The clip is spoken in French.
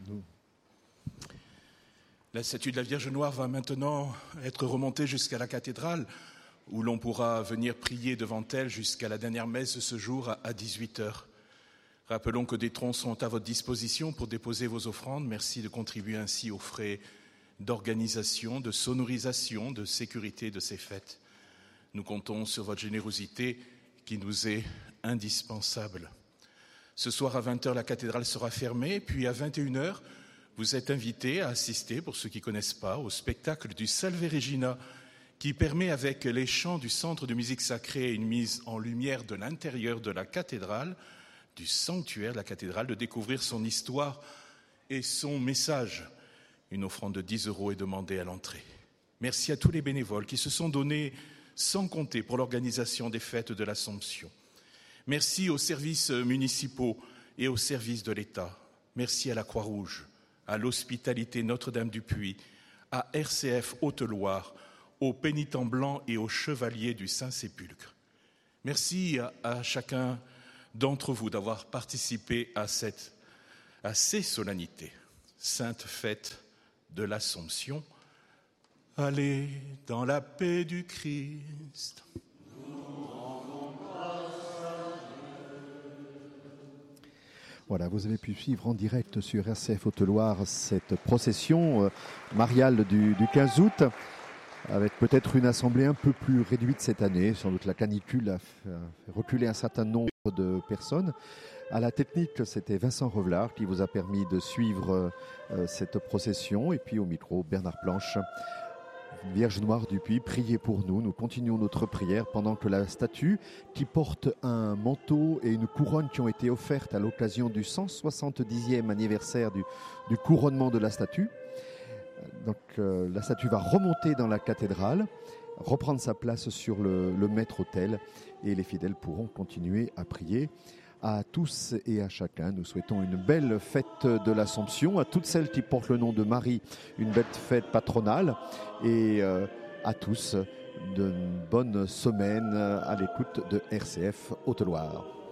nous. La statue de la Vierge Noire va maintenant être remontée jusqu'à la cathédrale, où l'on pourra venir prier devant elle jusqu'à la dernière messe de ce jour à 18h. Rappelons que des troncs sont à votre disposition pour déposer vos offrandes. Merci de contribuer ainsi aux frais d'organisation, de sonorisation, de sécurité de ces fêtes. Nous comptons sur votre générosité qui nous est indispensable. Ce soir à 20h, la cathédrale sera fermée, puis à 21h, vous êtes invités à assister, pour ceux qui ne connaissent pas, au spectacle du Salve Regina, qui permet, avec les chants du Centre de musique sacrée et une mise en lumière de l'intérieur de la cathédrale, du sanctuaire de la cathédrale, de découvrir son histoire et son message. Une offrande de 10 € est demandée à l'entrée. Merci à tous les bénévoles qui se sont donnés sans compter pour l'organisation des fêtes de l'Assomption. Merci aux services municipaux et aux services de l'État. Merci à la Croix-Rouge, à l'Hospitalité Notre-Dame-du-Puy, à RCF Haute-Loire, aux pénitents blancs et aux chevaliers du Saint-Sépulcre. Merci à chacun d'entre vous d'avoir participé à ces solennités. Sainte fête de l'Assomption. Allez dans la paix du Christ. Voilà, vous avez pu suivre en direct sur RCF Haute-Loire cette procession mariale du 15 août, avec peut-être une assemblée un peu plus réduite cette année. Sans doute la canicule a fait reculer un certain nombre de personnes. À la technique, c'était Vincent Revelard qui vous a permis de suivre cette procession. Et puis au micro, Bernard Planche. Vierge Noire du Puy, priez pour nous. Nous continuons notre prière pendant que la statue, qui porte un manteau et une couronne qui ont été offertes à l'occasion du 170e anniversaire du couronnement de la statue. Donc la statue va remonter dans la cathédrale, reprendre sa place sur le maître-autel et les fidèles pourront continuer à prier. À tous et à chacun, nous souhaitons une belle fête de l'Assomption. À toutes celles qui portent le nom de Marie, une belle fête patronale. Et à tous, de bonnes semaines à l'écoute de RCF Haute-Loire.